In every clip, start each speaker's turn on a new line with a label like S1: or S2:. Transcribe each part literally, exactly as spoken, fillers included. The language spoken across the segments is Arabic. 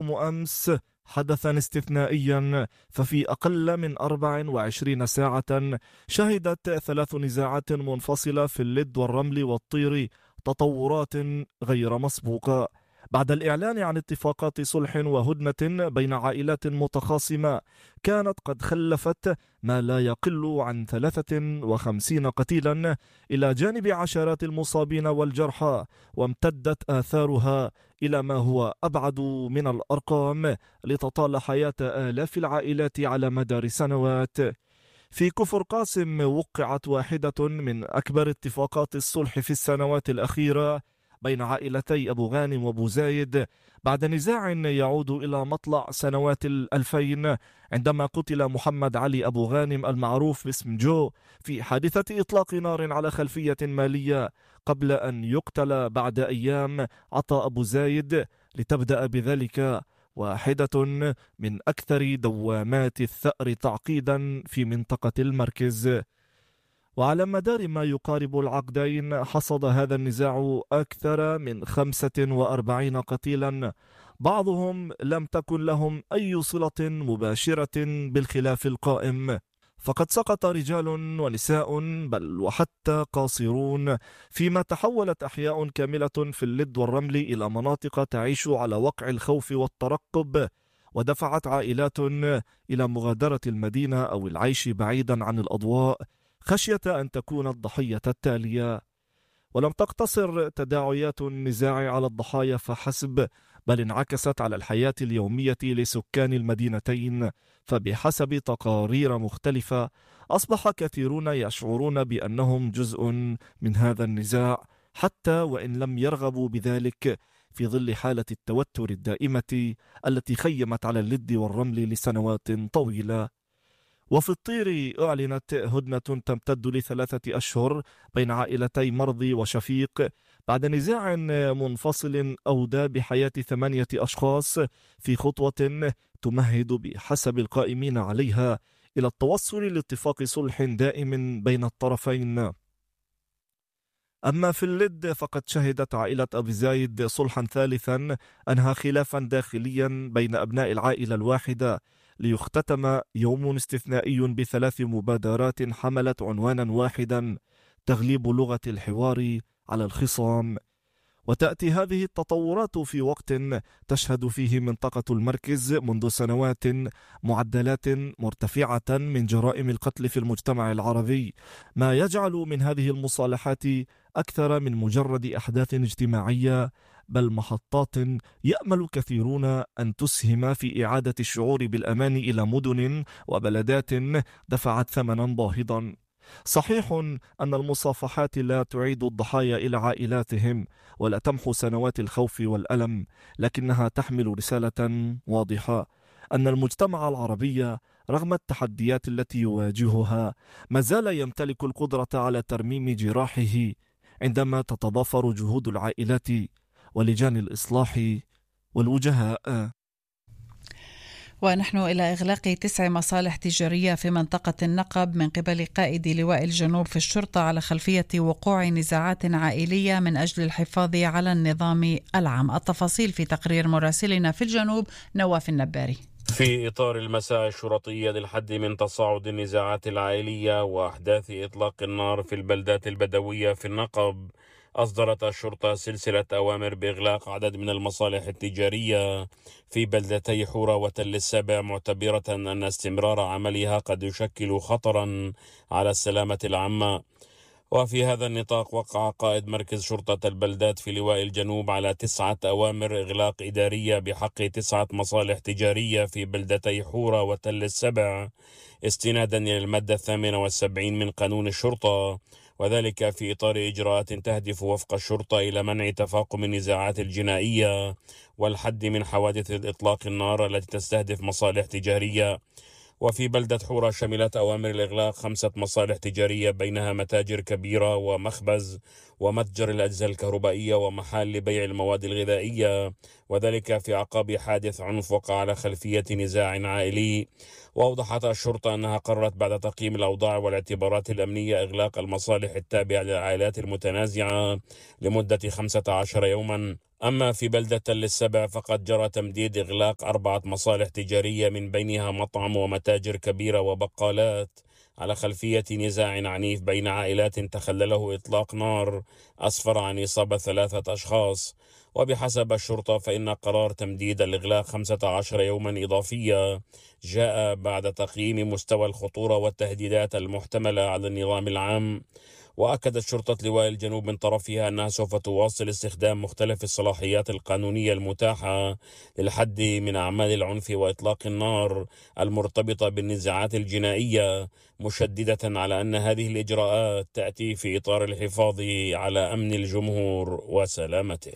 S1: رغم أمس حدثا استثنائيا، ففي أقل من أربع وعشرين ساعة شهدت ثلاث نزاعات منفصلة في اللد والرمل والطير تطورات غير مسبوقة. بعد الإعلان عن اتفاقات صلح وهدنة بين عائلات متخاصمة كانت قد خلفت ما لا يقل عن ثلاثة وخمسين قتيلا إلى جانب عشرات المصابين والجرحى، وامتدت آثارها إلى ما هو أبعد من الأرقام لتطال حياة آلاف العائلات على مدار سنوات. في كفر قاسم وقعت واحدة من أكبر اتفاقات الصلح في السنوات الأخيرة بين عائلتي أبو غانم وأبو زايد بعد نزاع يعود إلى مطلع سنوات الألفين، عندما قتل محمد علي أبو غانم المعروف باسم جو في حادثة إطلاق نار على خلفية مالية، قبل أن يقتل بعد أيام عطاء أبو زايد، لتبدأ بذلك واحدة من أكثر دوامات الثأر تعقيدا في منطقة المركز. وعلى مدار ما يقارب العقدين حصد هذا النزاع أكثر من خمسة وأربعين قتيلا، بعضهم لم تكن لهم أي صلة مباشرة بالخلاف القائم، فقد سقط رجال ونساء بل وحتى قاصرون، فيما تحولت أحياء كاملة في اللد والرمل إلى مناطق تعيش على وقع الخوف والترقب، ودفعت عائلات إلى مغادرة المدينة أو العيش بعيدا عن الأضواء خشية أن تكون الضحية التالية. ولم تقتصر تداعيات النزاع على الضحايا فحسب، بل انعكست على الحياة اليومية لسكان المدينتين، فبحسب تقارير مختلفة أصبح كثيرون يشعرون بأنهم جزء من هذا النزاع، حتى وإن لم يرغبوا بذلك، في ظل حالة التوتر الدائمة التي خيمت على اللد والرمل لسنوات طويلة. وفي الطير أعلنت هدنة تمتد لثلاثة أشهر بين عائلتي مرضي وشفيق بعد نزاع منفصل أودى بحياة ثمانية أشخاص، في خطوة تمهد بحسب القائمين عليها إلى التوصل لاتفاق صلح دائم بين الطرفين. أما في اللد فقد شهدت عائلة أبي زايد صلحا ثالثا أنهى خلافا داخليا بين أبناء العائلة الواحدة، ليختتم يوم استثنائي بثلاث مبادرات حملت عنوانا واحدا: تغليب لغة الحوار على الخصام. وتأتي هذه التطورات في وقت تشهد فيه منطقة المركز منذ سنوات معدلات مرتفعة من جرائم القتل في المجتمع العربي، ما يجعل من هذه المصالحات أكثر من مجرد أحداث اجتماعية، بل محطات يأمل كثيرون أن تسهم في إعادة الشعور بالأمان إلى مدن وبلدات دفعت ثمنا باهظا. صحيح أن المصافحات لا تعيد الضحايا إلى عائلاتهم ولا تمحو سنوات الخوف والألم، لكنها تحمل رسالة واضحة: أن المجتمع العربي رغم التحديات التي يواجهها ما زال يمتلك القدرة على ترميم جراحه عندما تتضافر جهود العائلات ولجان الإصلاح والوجهاء.
S2: ونحن إلى إغلاق تسع مصالح تجارية في منطقة النقب من قبل قائد لواء الجنوب في الشرطة على خلفية وقوع نزاعات عائلية من أجل الحفاظ على النظام العام. التفاصيل في تقرير مراسلنا في الجنوب نواف النباري.
S3: في إطار المساعي الشرطية للحد من تصاعد النزاعات العائلية وأحداث إطلاق النار في البلدات البدوية في النقب، أصدرت الشرطة سلسلة أوامر بإغلاق عدد من المصالح التجارية في بلدتي حورة وتل السابع، معتبرة أن استمرار عملها قد يشكل خطرا على السلامة العامة. وفي هذا النطاق وقع قائد مركز شرطة البلدات في لواء الجنوب على تسعة أوامر إغلاق إدارية بحق تسعة مصالح تجارية في بلدتي حورة وتل السبع، استنادا إلى المادة الثامنة والسبعين من قانون الشرطة، وذلك في إطار إجراءات تهدف وفق الشرطة إلى منع تفاقم النزاعات الجنائية والحد من حوادث إطلاق النار التي تستهدف مصالح تجارية. وفي بلدة حورة شملت أوامر الإغلاق خمسة مصالح تجارية بينها متاجر كبيرة ومخبز ومتجر الأجهزة الكهربائية ومحال لبيع المواد الغذائية، وذلك في أعقاب حادث عنف وقع على خلفية نزاع عائلي. وأوضحت الشرطة أنها قررت بعد تقييم الأوضاع والاعتبارات الأمنية إغلاق المصالح التابعة للعائلات المتنازعة لمدة خمسة عشر يوما أما في بلدة تل السبع فقد جرى تمديد إغلاق أربعة مصالح تجارية من بينها مطعم ومتاجر كبيرة وبقالات على خلفية نزاع عنيف بين عائلات تخلله إطلاق نار أسفر عن إصابة ثلاثة أشخاص. وبحسب الشرطة فإن قرار تمديد الإغلاق خمسة عشر يوما إضافية جاء بعد تقييم مستوى الخطورة والتهديدات المحتملة على النظام العام. وأكدت شرطة لواء الجنوب من طرفها أنها سوف تواصل استخدام مختلف الصلاحيات القانونية المتاحة للحد من أعمال العنف وإطلاق النار المرتبطة بالنزاعات الجنائية، مشددة على أن هذه الإجراءات تأتي في إطار الحفاظ على أمن الجمهور وسلامته.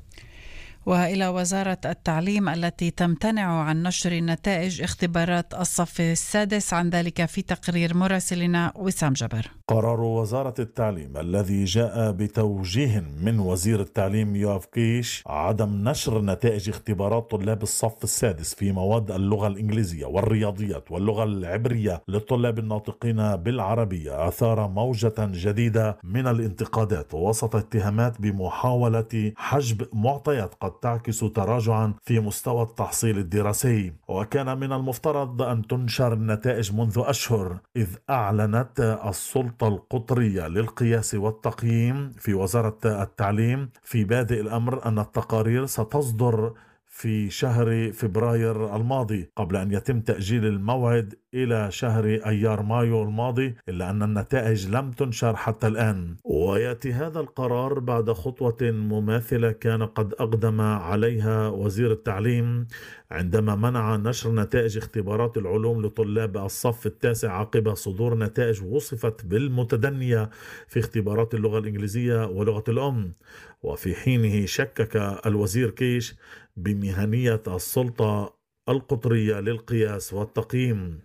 S2: وإلى وزارة التعليم التي تمتنع عن نشر نتائج اختبارات الصف السادس، عن ذلك في تقرير مراسلنا وسام جبر.
S4: قرار وزارة التعليم الذي جاء بتوجيه من وزير التعليم يوآف كيش عدم نشر نتائج اختبارات طلاب الصف السادس في مواد اللغة الإنجليزية والرياضيات واللغة العبرية للطلاب الناطقين بالعربية أثار موجة جديدة من الانتقادات وسط اتهامات بمحاولة حجب معطيات قد تعكس تراجعا في مستوى التحصيل الدراسي. وكان من المفترض أن تنشر النتائج منذ أشهر، إذ أعلنت السلطة القطرية للقياس والتقييم في وزارة التعليم في بادئ الأمر أن التقارير ستصدر في شهر فبراير الماضي قبل أن يتم تأجيل الموعد إلى شهر أيار مايو الماضي، إلا أن النتائج لم تنشر حتى الآن. ويأتي هذا القرار بعد خطوة مماثلة كان قد أقدم عليها وزير التعليم عندما منع نشر نتائج اختبارات العلوم لطلاب الصف التاسع عقب صدور نتائج وصفت بالمتدنية في اختبارات اللغة الإنجليزية ولغة الأم. وفي حينه شكك الوزير كيش بمهنية السلطة القطرية للقياس والتقييم.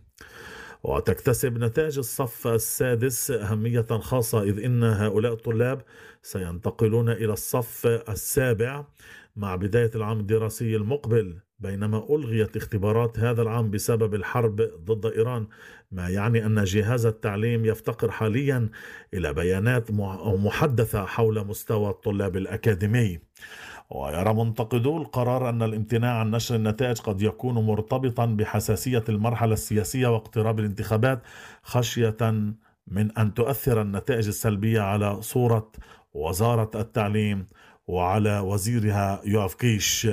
S4: وتكتسب نتائج الصف السادس أهمية خاصة، إذ إن هؤلاء الطلاب سينتقلون إلى الصف السابع مع بداية العام الدراسي المقبل، بينما ألغيت اختبارات هذا العام بسبب الحرب ضد إيران، ما يعني أن جهاز التعليم يفتقر حاليا إلى بيانات محدثة حول مستوى الطلاب الأكاديمي. ويرى منتقدو القرار أن الامتناع عن نشر النتائج قد يكون مرتبطا بحساسية المرحلة السياسية واقتراب الانتخابات، خشية من أن تؤثر النتائج السلبية على صورة وزارة التعليم وعلى وزيرها يوآف كيش.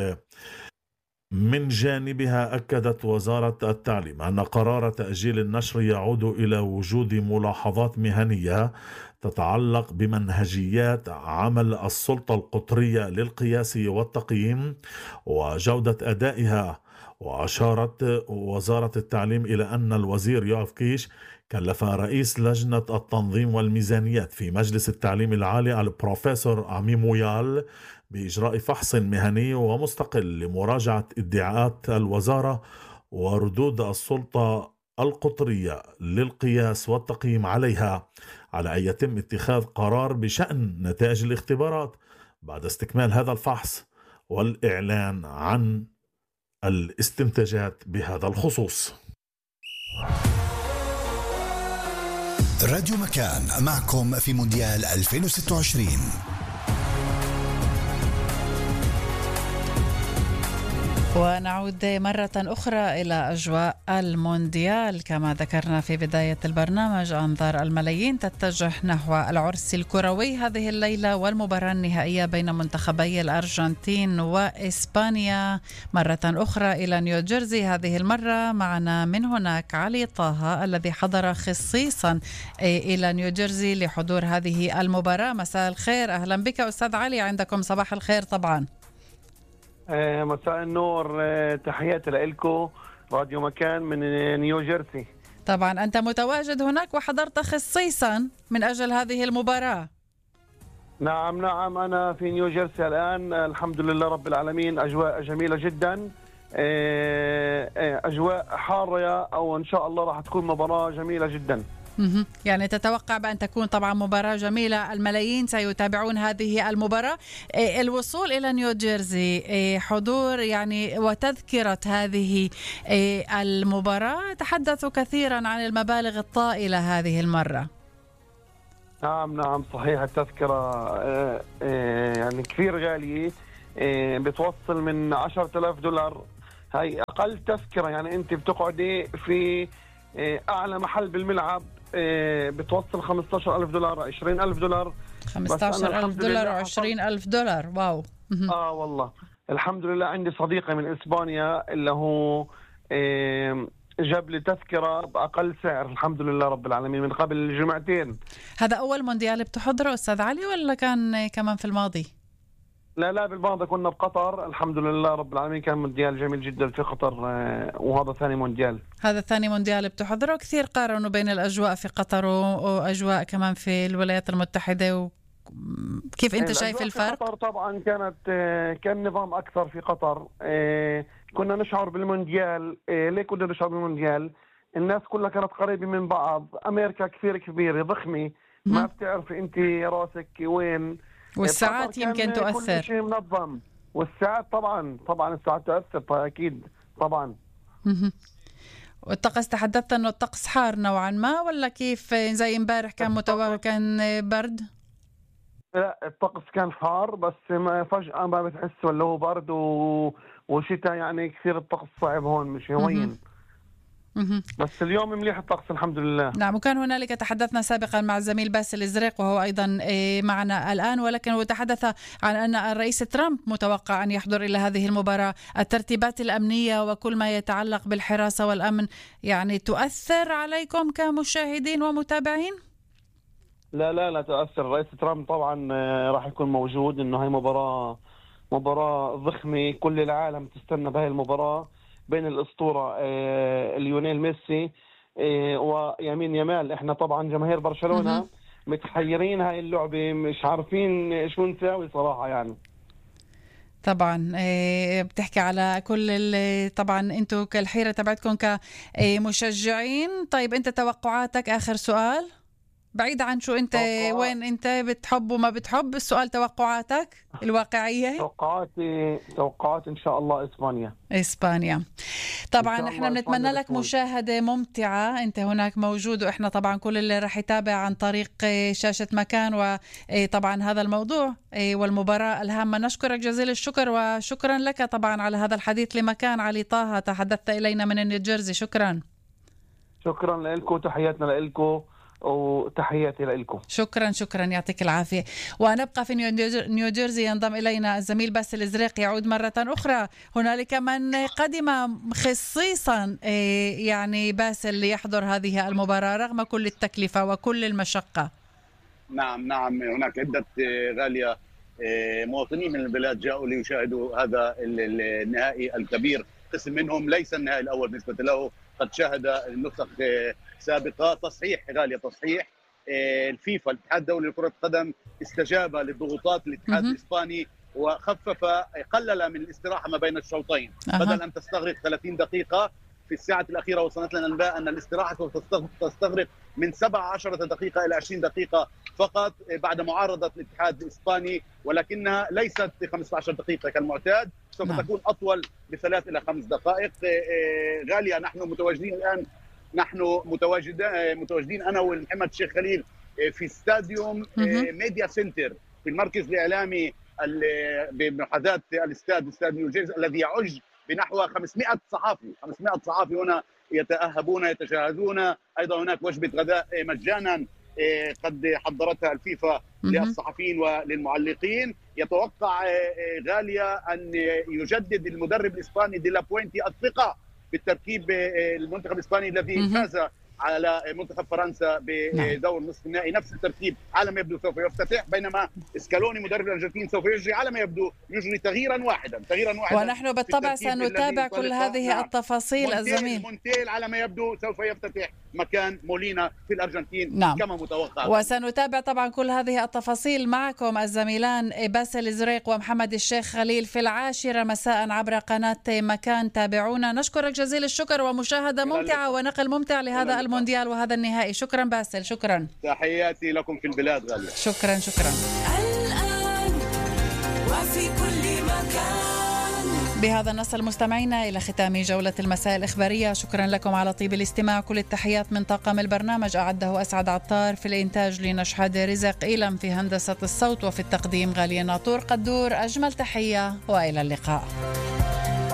S4: من جانبها أكدت وزارة التعليم أن قرار تأجيل النشر يعود إلى وجود ملاحظات مهنية تتعلق بمنهجيات عمل السلطة القطرية للقياس والتقييم وجودة أدائها. وأشارت وزارة التعليم إلى أن الوزير يوآف كيش كلف رئيس لجنة التنظيم والميزانيات في مجلس التعليم العالي البروفيسور أمي مويال بإجراء فحص مهني ومستقل لمراجعة ادعاءات الوزارة وردود السلطة القطرية للقياس والتقييم عليها، على أن يتم اتخاذ قرار بشأن نتائج الاختبارات بعد استكمال هذا الفحص والإعلان عن الاستنتاجات بهذا الخصوص.
S5: راديو مكان معكم في مونديال ألفين وستة وعشرين.
S2: ونعود مرة أخرى إلى أجواء المونديال. كما ذكرنا في بداية البرنامج، أنظار الملايين تتجه نحو العرس الكروي هذه الليلة والمباراة النهائية بين منتخبي الأرجنتين وإسبانيا. مرة أخرى إلى نيوجيرسي، هذه المرة معنا من هناك علي طه الذي حضر خصيصا إلى نيوجيرسي لحضور هذه المباراة. مساء الخير، أهلا بك أستاذ علي. عندكم صباح الخير طبعا.
S6: مساء النور، تحياتي لكم راديو مكان من نيوجيرسي.
S2: طبعا أنت متواجد هناك وحضرت خصيصا من أجل هذه المباراة.
S6: نعم نعم، أنا في نيوجيرسي الآن، الحمد لله رب العالمين. أجواء جميلة جدا، أجواء حارة، أو إن شاء الله راح تكون مباراة جميلة جدا.
S2: يعني تتوقع بأن تكون طبعا مباراة جميلة، الملايين سيتابعون هذه المباراة. الوصول إلى نيوجيرسي، حضور يعني وتذكرة هذه المباراة، تحدثوا كثيرا عن المبالغ الطائلة هذه المرة.
S6: نعم نعم صحيح، التذكرة يعني كثير غالية، بتوصل من عشرة آلاف دولار. هاي أقل تذكرة، يعني أنت بتقعدي في أعلى محل بالملعب بتوصل خمسة عشر ألف دولار، عشرين ألف دولار،
S2: خمسة عشر ألف دولار وعشرين ألف دولار. واو.
S6: آه والله الحمد لله. عندي صديقة من إسبانيا اللي هو جاب لي تذكرة بأقل سعر الحمد لله رب العالمين من قبل جمعتين.
S2: هذا أول مونديال بتحضره أستاذ علي ولا كان كمان في الماضي؟
S6: لا لا بالماضي كنا بقطر الحمد لله رب العالمين، كان مونديال جميل جدا في قطر، وهذا ثاني مونديال.
S2: هذا ثاني مونديال بتحضره. كثير قارنوا بين الأجواء في قطر وأجواء كمان في الولايات المتحدة و... كيف أنت شايف الفرق؟
S6: قطر طبعا كانت كان نظام أكثر في قطر. كنا نشعر بالمونديال. ليه كنا نشعر بالمونديال؟ الناس كلها كانت قريبة من بعض. أمريكا كثير كبيرة ضخمة، ما بتعرفي أنت راسك وين.
S2: والساعات يمكن تؤثر.
S6: كل شيء منظم، والساعات طبعا طبعا الساعات تؤثر أكيد طبعا.
S2: والطقس تحدثت أنه الطقس حار نوعا ما ولا كيف؟ زي امبارح كان متوقع كان برد؟
S6: لا الطقس كان حار بس ما فجأة ما بتحس ولا هو برد و... وشتاء، يعني كثير الطقس صعب هون مش هوين. بس اليوم مليح الطقس الحمد لله.
S2: نعم. وكان هنالك تحدثنا سابقا مع الزميل باسل إزريق وهو أيضا معنا الآن، ولكن هو تحدث عن أن الرئيس ترامب متوقع أن يحضر إلى هذه المباراة. الترتيبات الأمنية وكل ما يتعلق بالحراسة والأمن يعني تؤثر عليكم كمشاهدين ومتابعين؟
S6: لا لا لا تؤثر. الرئيس ترامب طبعا راح يكون موجود، إنه هاي مباراة مباراة ضخمة، كل العالم تستنى بهاي المباراة بين الأسطورة ليونيل ميسي ويمين يامال. احنا طبعا جماهير برشلونة متحيرين هاي اللعبة، مش عارفين شو نساوي صراحة يعني.
S2: طبعا بتحكي على كل طبعا انتو كالحيرة تبعتكم كمشجعين. طيب انت توقعاتك، آخر سؤال، بعيد عن شو انت توقع... وين انت بتحب وما بتحب، السؤال توقعاتك الواقعية.
S6: توقعاتي توقعات ان شاء الله اسبانيا.
S2: اسبانيا طبعا احنا بنتمنى لك مشاهدة ممتعة، انت هناك موجود، واحنا طبعا كل اللي راح يتابع عن طريق شاشة مكان وطبعا هذا الموضوع والمباراة الهامة. نشكرك جزيل الشكر، وشكرا لك طبعا على هذا الحديث لمكان. علي طه تحدثت إلينا من نيوجيرسي. شكرا.
S6: شكرا لكم، تحياتنا لكم وتحياتي لكم.
S2: شكرا شكرا يعطيك العافية. ونبقى في نيوجيرسي، ينضم إلينا الزميل باسل إزريق يعود مرة أخرى. هنالك من قدم خصيصا يعني باسل ليحضر هذه المباراة رغم كل التكلفة وكل المشقة.
S7: نعم نعم هناك عدة غالية مواطنين من البلاد جاءوا ليشاهدوا هذا النهائي الكبير. قسم منهم ليس النهائي الأول بالنسبة له، قد شاهد النسخ سابقة. تصحيح غالية تصحيح الفيفا الاتحاد الدولي لكرة القدم استجاب لضغوطات الاتحاد الإسباني وخفف قلل من الاستراحة ما بين الشوطين. أه. بدل أن تستغرق ثلاثين دقيقة في الساعة الأخيرة وصلت لنا الأنباء أن الاستراحة تستغرق من سبعة عشر دقيقة إلى عشرين دقيقة فقط بعد معارضة الاتحاد الإسباني، ولكنها ليست خمسة عشر دقيقة كالمعتاد، سوف نعم. تكون أطول بثلاث إلى خمس دقائق. غالية نحن متواجدين الآن نحن متواجدين متواجدين أنا ومحمد الشيخ خليل في استاديوم ميديا سنتر في المركز الإعلامي بمحاذاة الاستاد استاد نيوجيرسي الذي يعج بنحو خمسمائة صحافي. خمسمائة صحافي هنا يتأهبون يتشاهدون. أيضا هناك وجبة غداء مجانا قد حضرتها الفيفا للصحفيين وللمعلقين. يتوقع غالية أن يجدد المدرب الإسباني دي لا بوينتي الثقة بالتركيب المنتخب الإسباني الذي فاز على منتخب فرنسا بدور نصف النهائي. نفس الترتيب على ما يبدو سوف يفتتح، بينما اسكالوني مدرب الأرجنتين سوف يجري على ما يبدو يجري تغييرا واحدا تغييرا واحدا
S2: ونحن بالطبع سنتابع كل هذه نعم. التفاصيل. الزميل
S7: مونتيل على ما يبدو سوف يفتتح مكان مولينا في الأرجنتين
S2: نعم.
S7: كما متوقع،
S2: وسنتابع طبعا كل هذه التفاصيل معكم الزميلان باسل إزريق ومحمد الشيخ خليل في العاشرة مساء عبر قناة مكان. تابعونا. نشكرك جزيل الشكر ومشاهدة ممتعة ونقل ممتع لهذا المونديال وهذا النهائي. شكرا باسل. شكرا.
S7: تحياتي لكم في البلاد غالية.
S2: شكرا شكرا.
S8: الآن وفي كل مكان
S2: بهذا نصل مستمعينا إلى ختام جولة المساء الإخبارية. شكرا لكم على طيب الاستماع. كل التحيات من طاقم البرنامج، أعده أسعد عطار، في الإنتاج لنشحاد رزق، إيلم في هندسة الصوت، وفي التقديم غالية ناطور قدور. أجمل تحية وإلى اللقاء.